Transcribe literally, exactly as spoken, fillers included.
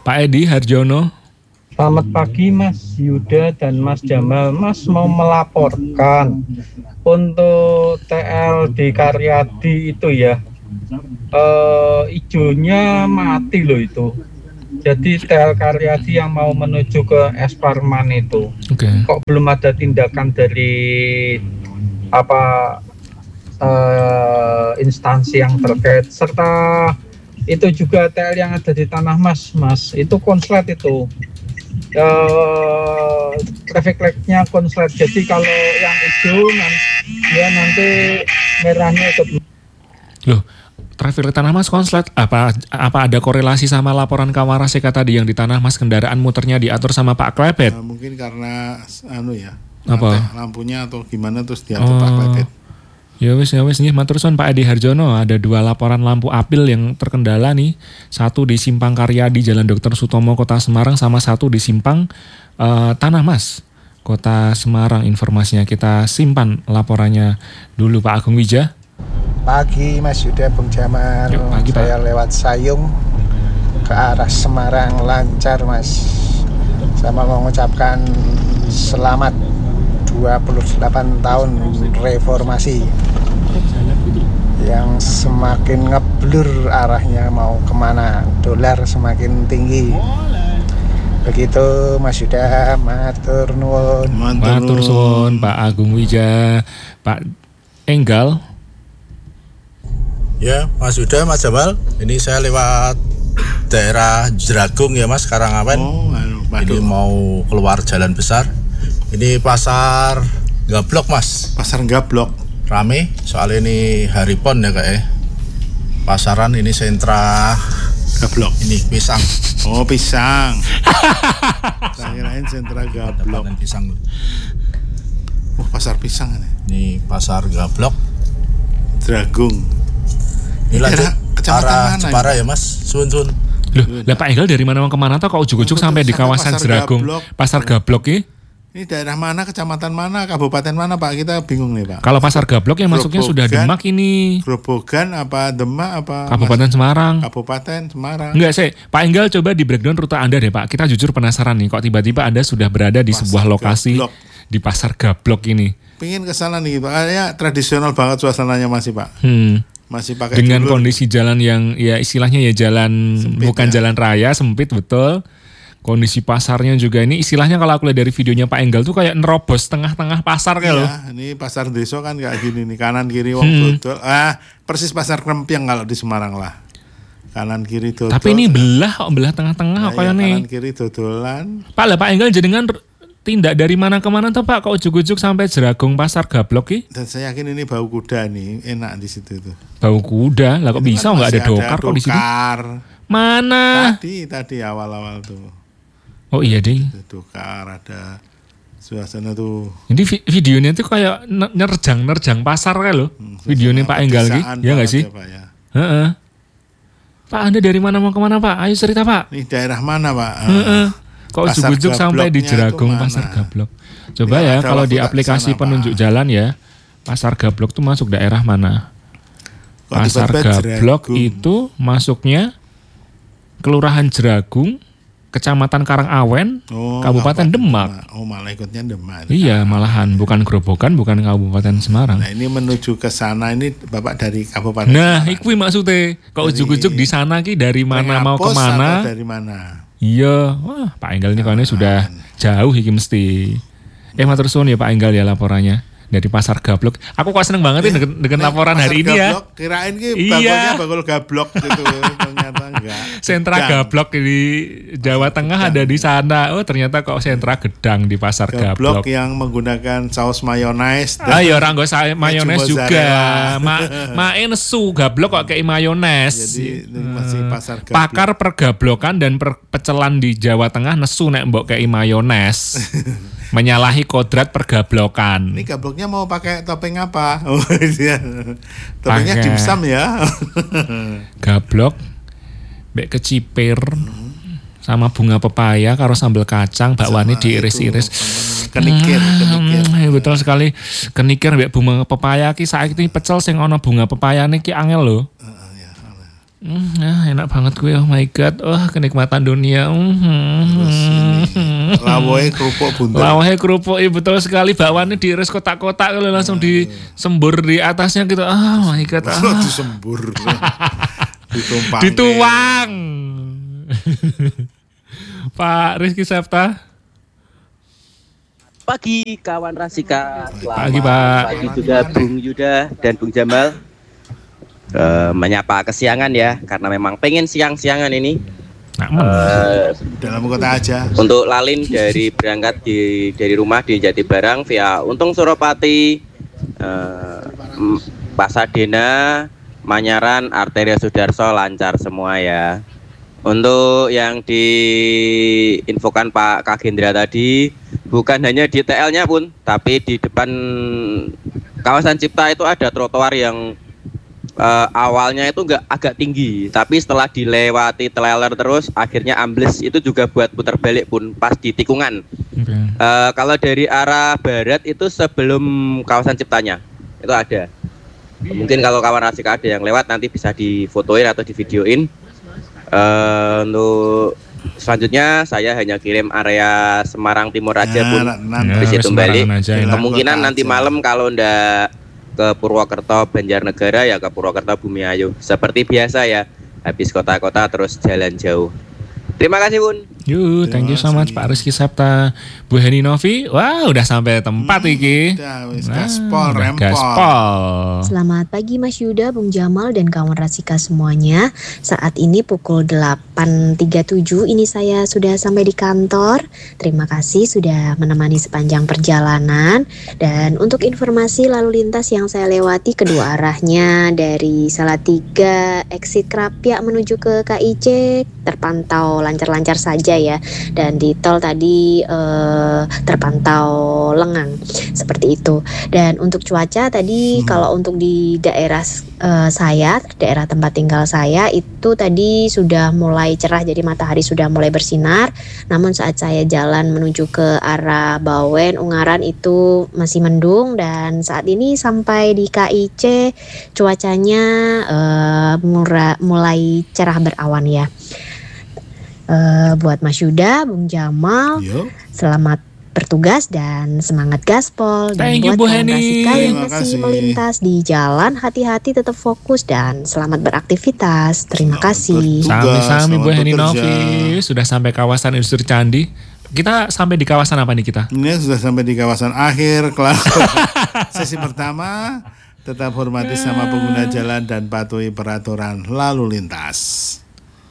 Pak Edi Harjono. Selamat pagi Mas Yuda dan Mas Jamal. Mas mau melaporkan untuk T L di Karyadi itu ya, eh, ijonya mati loh itu. Jadi T L Karyadi yang mau menuju ke S Parman itu, okay. Kok belum ada tindakan dari apa eh, instansi yang terkait, serta itu juga T L yang ada di Tanah Mas, Mas itu konslet itu. Uh, traffic light-nya konslet, jadi kalau yang hijau ya nanti merahnya ikut. Loh, traffic light Tanah Mas konslet, apa apa ada korelasi sama laporan Kawaraseka tadi yang di Tanah Mas kendaraan muternya diatur sama Pak Klepet? Nah, mungkin karena anu ya, apa lampunya atau gimana terus diatur oh. Pak Klepet. Ya wis ya wis nih matur suwun Pak Edi Harjono, ada dua laporan lampu apil yang terkendala nih. Satu di Simpang Karyadi Jalan Dokter Sutomo Kota Semarang sama satu di Simpang uh, Tanah Mas Kota Semarang. Informasinya kita simpan laporannya dulu Pak Agung Wija. Pagi Mas Yuda, Bung Jamal. Yuk, pagi, saya Pak. lewat Sayung ke arah Semarang lancar Mas. Saya mau mengucapkan selamat dua puluh delapan tahun reformasi yang semakin ngeblur arahnya mau kemana, dolar semakin tinggi. Begitu Mas Yuda, matur nuwun. Matur suwun Pak Agung Wija. Pak Enggal. Ya Mas Yuda, Mas Jamal, ini saya lewat daerah Jeragung ya Mas, Karangawen. Oh, ini mau keluar jalan besar. Ini pasar Gablok Mas. Pasar Gablok. Rame, soalnya ini hari pon ya kayak. Pasaran ini sentra Gablok. Ini pisang. Oh pisang. Saya kirain sentra Gablok. Pisang. Oh pasar pisang ini. Ini pasar Gablok. Jeragung. Ini lanjut arah mana Jepara ya Mas. Sun sun. Loh, lah Pak Enggal dari mana ke mana tuh kok ujuk-ujuk sampai di kawasan Jeragung, Pasar Gablok ini? Ini daerah mana, kecamatan mana, kabupaten mana Pak? Kita bingung nih Pak. Kalau Pasar Gablok yang masuknya sudah Demak ini. Grobogan apa Demak apa? Kabupaten Semarang. Kabupaten Semarang. Enggak sih, Pak Enggal coba di breakdown rute Anda deh Pak. Kita jujur penasaran nih, kok tiba-tiba Anda sudah berada di Pasar sebuah lokasi Gablok. Di Pasar Gablok ini. Pengen kesana nih Pak, kayaknya tradisional banget suasananya masih Pak. Hmm. Masih pakai dengan dulur. Kondisi jalan yang ya istilahnya ya jalan sempit, bukan ya. Jalan raya, sempit betul. Kondisi pasarnya juga ini istilahnya kalau aku lihat dari videonya Pak Enggal tuh kayak nerobos tengah-tengah pasar kayak iya, loh. Ini pasar desa kan kayak gini nih, kanan kiri wong hmm. dodol. Ah, persis pasar Krempiang kalau di Semarang lah. Kanan kiri dodol. Tapi ini belah kok, belah tengah-tengah nah, kayak iya, nih. Kanan kiri dodolan. Pak lah Pak Enggal jenengan tindak dari mana ke mana tuh Pak, kok ujuk-ujuk sampai Jeragung Pasar Gablok ki? Dan saya yakin ini bau kuda nih, enak di situ tuh. Bau kuda? Lah kok itu bisa kan nggak ada dokar kok di situ? Mana? Tadi tadi awal-awal tuh. Oh iya deh. Dokar ada suasana tuh. Ini vi- videonya tuh kayak nerjang-nerjang pasar kayak loh. Hmm, videonya Pak Enggal ki, ya nggak sih? Ya, ya. Heeh. Pak Anda dari mana mau kemana Pak? Ayo cerita Pak. Ini daerah mana Pak? Heeh. Kok ujuk-ujuk sampai di Jeragung Pasar Gablok? Coba ya kalau di aplikasi sana, penunjuk Pak. Jalan ya, Pasar Gablok tuh masuk daerah mana? Pasar Gablok itu masuknya Kelurahan Jeragung, Kecamatan Karangawen, oh, Kabupaten Demak. Oh, malah ikutnya Demak. Iya, malahan bukan Grobogan, bukan Kabupaten Semarang. Nah, ini menuju ke sana ini Bapak dari Kabupaten Nah, Semarang. ikui maksudnya. Kok ujuk-ujuk di sana ki dari mana mau ke mana? Dari mana? Iya, wah Pak Enggal ini kayaknya sudah jauh iki mesti. Eh matur suwun ya Pak Enggal ya laporannya dari Pasar Gablok. Aku kok seneng banget nih dengan, dengan laporan hari ini ya. Kirain ki bakulnya bakul gablok gitu, ternyata enggak. Sentra Gablok di Jawa Tengah ada di sana. Oh ternyata kok sentra Gedang di Pasar Gablok. Gablok yang menggunakan saus mayones. Ah ya orang nggak saya mayones juga. Ma, mae nesu Gablok kok kayak mayones. Jadi ini masih Pasar Gablok. Pakar pergablokan dan perpecelan di Jawa Tengah nesu nek mbok kayak mayones. Menyalahi kodrat pergablokan. Ini gabloknya mau pakai topeng apa? Oh iya. Topengnya Pake dimsum ya. Gablok, mbek kecipir, sama bunga pepaya karo sambal kacang, bakwane diiris-iris. Kenikir, kenikir. Hmm, betul sekali. Kenikir mbek bunga pepaya ki saiki pecel sing ana bunga pepayane ki angel lho. Hmm, ah, enak banget gue, oh my god, wah kenikmatan dunia. Terus ini lawoe kerupuk buntel. Lawahe kerupuk, iya betul sekali. Bakwannya diiris kotak-kotak kalau langsung disembur di atasnya gitu. Oh my god. Kalau Ah. disembur. Ditumpang. Dituang. Pak Rizky Septa. Pagi kawan Rasika. Selamat Pagi, Pak. Pagi juga Bung Yuda dan Bung Jamal. Eh, menyapa kesiangan ya, karena memang pengen siang-siangan ini. Nah, Eh, Dalam kota aja. untuk Lalin dari berangkat di dari rumah di Jatibarang via Untung Suropati, eh, M- Pasadena, Manyaran, Arteria Sudarso lancar semua ya. Untuk yang diinfokan Pak Kagendra tadi, bukan hanya di T L-nya pun, tapi di depan kawasan Cipta itu ada trotoar yang eh, awalnya itu nggak agak tinggi, tapi setelah dilewati trailer terus, akhirnya ambles. Itu juga buat putar balik pun pas di tikungan. oke. Eh, kalau dari arah barat itu sebelum kawasan Ciptanya itu ada. Mungkin kalau kawan Rasika ada yang lewat nanti bisa difotoin atau divideoin. Eh, untuk selanjutnya saya hanya kirim area Semarang Timur aja Ya, pun. nanti. Ya, Habis itu Semarang balik. aja, ya. Kemungkinan Kota nanti aja. malam kalau ndak ke Purwokerto Banjarnegara ya ke Purwokerto Bumi Ayu. Seperti biasa ya. Habis kota-kota terus jalan jauh. Terima kasih Bun. Yuk, thank you so much Pak Rizky Septa. Bu Heni Novi, wah udah sampai tempat iki. Udah, wis Nah, gaspol, udah rempol. gaspol. Selamat pagi Mas Yuda, Bung Jamal, dan kawan Rasika semuanya. Saat ini pukul delapan tiga puluh tujuh, ini saya sudah sampai di kantor. Terima kasih sudah menemani sepanjang perjalanan. Dan untuk informasi lalu lintas yang saya lewati kedua arahnya dari Salatiga, exit Krapyak menuju ke K I C, terpantau lancar-lancar saja ya. Dan di tol tadi eh, terpantau lengang, seperti itu. Dan untuk cuaca tadi, kalau untuk di daerah eh, saya, daerah tempat tinggal saya itu tadi sudah mulai cerah, jadi matahari sudah mulai bersinar. Namun saat saya jalan menuju ke arah Bawen, Ungaran itu masih mendung. Dan saat ini sampai di K I C cuacanya eh, mura- mulai cerah berawan ya. Eh, buat Mas Yuda, Bung Jamal, Yo. selamat bertugas dan semangat gaspol. Dan Thank you, buat Bu kawan Heni. Rasika yang Terima masih kasih. melintas di jalan, hati-hati, tetap fokus dan selamat beraktivitas. Terima Selamat kasih. bertugas. Sami-sami Bu selamat Heni bekerja. Novi, sudah sampai kawasan industri Candi. Kita sampai di kawasan apa nih kita? Ini sudah sampai di kawasan akhir kelar sesi pertama. Tetap hormati sama pengguna jalan dan patuhi peraturan lalu lintas.